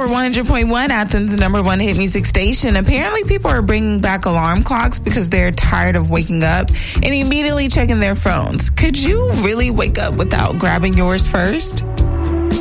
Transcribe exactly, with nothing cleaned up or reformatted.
one hundred point one, Athens' number one hit music station. Apparently, people are bringing back alarm clocks because they're tired of waking up and immediately checking their phones. Could you really wake up without grabbing yours first?